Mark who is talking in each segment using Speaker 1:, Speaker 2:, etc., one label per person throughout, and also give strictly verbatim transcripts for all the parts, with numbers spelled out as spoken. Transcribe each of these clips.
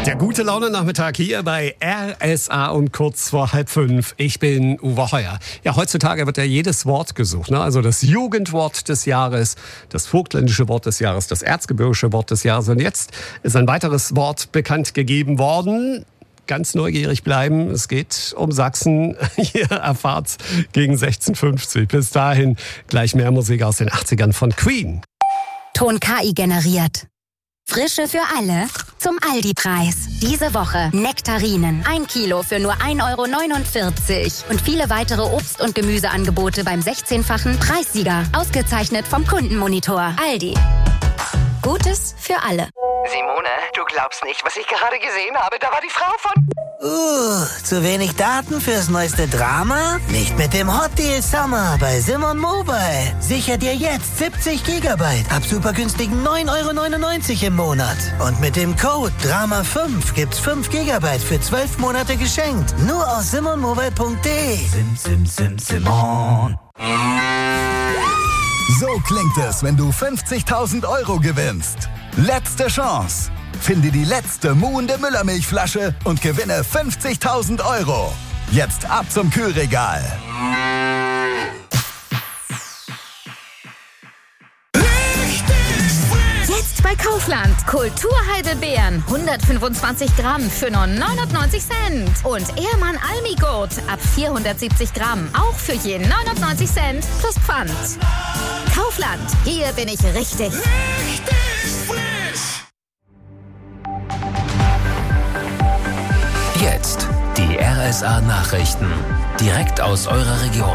Speaker 1: Der gute Laune-Nachmittag hier bei R S A um kurz vor halb fünf. Ich bin Uwe Heuer. Ja, heutzutage wird ja jedes Wort gesucht, ne? Also das Jugendwort des Jahres, das vogtländische Wort des Jahres, das erzgebirgische Wort des Jahres. Und jetzt ist ein weiteres Wort bekannt gegeben worden. Ganz neugierig bleiben. Es geht um Sachsen. Hier erfahrt's gegen sechzehn Uhr fünfzig. Bis dahin gleich mehr Musik aus den achtzigern von Queen.
Speaker 2: Ton K I generiert. Frische für alle zum Aldi-Preis. Diese Woche Nektarinen. Ein Kilo für nur ein Euro neunundvierzig. Und viele weitere Obst- und Gemüseangebote beim sechzehnfachen Preissieger. Ausgezeichnet vom Kundenmonitor. Aldi. Gutes für alle.
Speaker 3: Simone, du glaubst nicht, was ich gerade gesehen habe. Da war die Frau von...
Speaker 4: Uh, zu wenig Daten fürs neueste Drama? Nicht mit dem Hot Deal Summer bei Simon Mobile. Sicher dir jetzt siebzig Gigabyte ab super günstigen neun Euro neunundneunzig im Monat. Und mit dem Code Drama fünf gibt's fünf Gigabyte für zwölf Monate geschenkt. Nur aus simonmobile punkt de.
Speaker 5: Sim, sim, sim, Simon.
Speaker 6: So klingt es, wenn du fünfzigtausend Euro gewinnst. Letzte Chance. Finde die letzte muhende Müllermilchflasche und gewinne fünfzigtausend Euro. Jetzt ab zum Kühlregal.
Speaker 7: Jetzt bei Kaufland. Kulturheidelbeeren. hundertfünfundzwanzig Gramm für nur neunundneunzig Cent. Und Ehrmann Almigurt ab vierhundertsiebzig Gramm. Auch für je neunundneunzig Cent plus Pfand. Kaufland. Hier bin ich richtig.
Speaker 8: Richtig frisch.
Speaker 9: Jetzt die R S A-Nachrichten. Direkt aus eurer Region.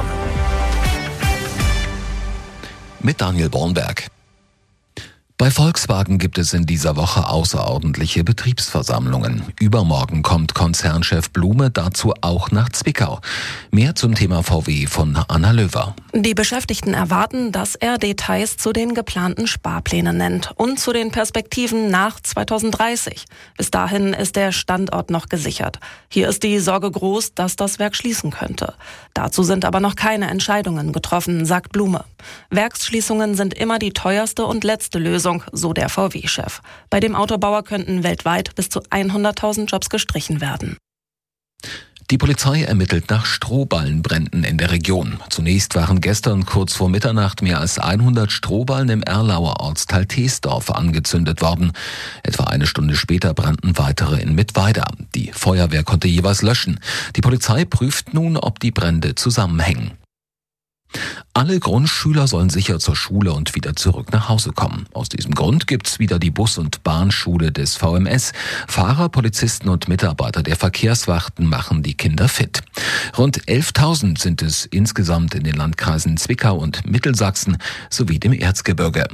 Speaker 9: Mit Daniel Bornberg. Bei Volkswagen gibt es in dieser Woche außerordentliche Betriebsversammlungen. Übermorgen kommt Konzernchef Blume dazu auch nach Zwickau. Mehr zum Thema V W von Anna Löwer.
Speaker 10: Die Beschäftigten erwarten, dass er Details zu den geplanten Sparplänen nennt und zu den Perspektiven nach zweitausenddreißig. Bis dahin ist der Standort noch gesichert. Hier ist die Sorge groß, dass das Werk schließen könnte. Dazu sind aber noch keine Entscheidungen getroffen, sagt Blume. Werksschließungen sind immer die teuerste und letzte Lösung, so der V W-Chef. Bei dem Autobauer könnten weltweit bis zu hunderttausend Jobs gestrichen werden.
Speaker 9: Die Polizei ermittelt nach Strohballenbränden in der Region. Zunächst waren gestern kurz vor Mitternacht mehr als hundert Strohballen im Erlauer Ortsteil Teesdorf angezündet worden. Etwa eine Stunde später brannten weitere in Mittweida. Die Feuerwehr konnte jeweils löschen. Die Polizei prüft nun, ob die Brände zusammenhängen. Alle Grundschüler sollen sicher zur Schule und wieder zurück nach Hause kommen. Aus diesem Grund gibt's wieder die Bus- und Bahnschule des V M S. Fahrer, Polizisten und Mitarbeiter der Verkehrswachten machen die Kinder fit. Rund elftausend sind es insgesamt in den Landkreisen Zwickau und Mittelsachsen sowie dem Erzgebirge.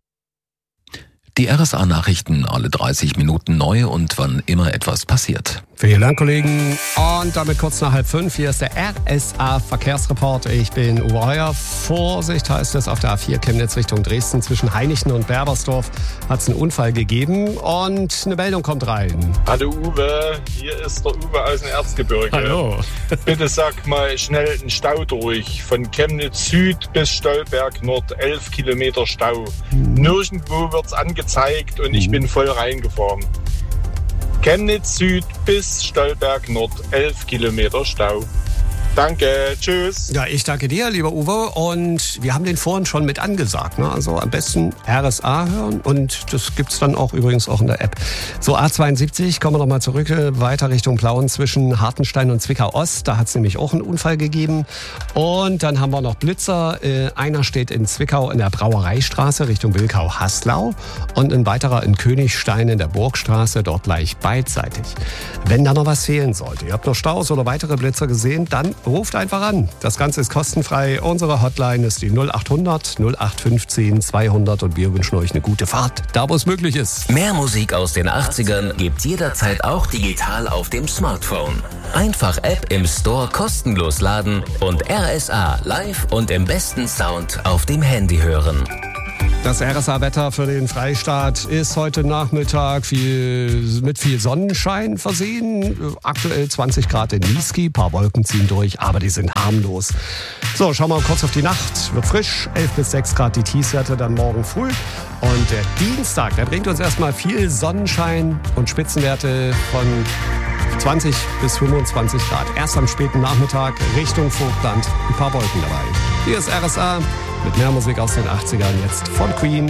Speaker 9: Die R S A-Nachrichten alle dreißig Minuten neu und wann immer etwas passiert.
Speaker 1: Vielen Dank, Kollegen. Und damit kurz nach halb fünf. Hier ist der R S A-Verkehrsreport. Ich bin Uwe Heuer. Vorsicht heißt es auf der A vier Chemnitz Richtung Dresden. Zwischen Heinichen und Berbersdorf hat es einen Unfall gegeben. Und eine Meldung kommt rein.
Speaker 11: Hallo Uwe, hier ist der Uwe aus dem Erzgebirge.
Speaker 1: Hallo.
Speaker 11: Bitte sag mal schnell einen Stau durch. Von Chemnitz Süd bis Stolberg Nord. elf Kilometer Stau. Hm. Nirgendwo wird's angezeigt und hm. ich bin voll reingefahren. Chemnitz Süd bis Stolberg Nord, elf Kilometer Stau. Danke, tschüss.
Speaker 1: Ja, ich danke dir, lieber Uwe. Und wir haben den vorhin schon mit angesagt, ne? Also am besten R S A hören und das gibt's dann auch übrigens auch in der App. So, A zweiundsiebzig, kommen wir nochmal zurück, weiter Richtung Plauen zwischen Hartenstein und Zwickau Ost. Da hat's nämlich auch einen Unfall gegeben. Und dann haben wir noch Blitzer. Äh, einer steht in Zwickau in der Brauereistraße Richtung Wilkau-Haslau und ein weiterer in Königstein in der Burgstraße, dort gleich beidseitig. Wenn da noch was fehlen sollte, ihr habt noch Staus oder weitere Blitzer gesehen, dann ruft einfach an. Das Ganze ist kostenfrei. Unsere Hotline ist die null achthundert null acht fünfzehn zweihundert und wir wünschen euch eine gute Fahrt, da wo es möglich ist.
Speaker 9: Mehr Musik aus den achtzigern gibt's jederzeit auch digital auf dem Smartphone. Einfach App im Store kostenlos laden und R S A live und im besten Sound auf dem Handy hören.
Speaker 1: Das R S A-Wetter für den Freistaat ist heute Nachmittag viel, mit viel Sonnenschein versehen. Aktuell zwanzig Grad in Niesky, ein paar Wolken ziehen durch, aber die sind harmlos. So, schauen wir mal kurz auf die Nacht. Wird frisch, elf bis sechs Grad die Tiefstwerte dann morgen früh. Und der Dienstag, der bringt uns erstmal viel Sonnenschein und Spitzenwerte von zwanzig bis fünfundzwanzig Grad. Erst am späten Nachmittag Richtung Vogtland ein paar Wolken dabei. Hier ist R S A mit mehr Musik aus den achtzigern, jetzt von Queen.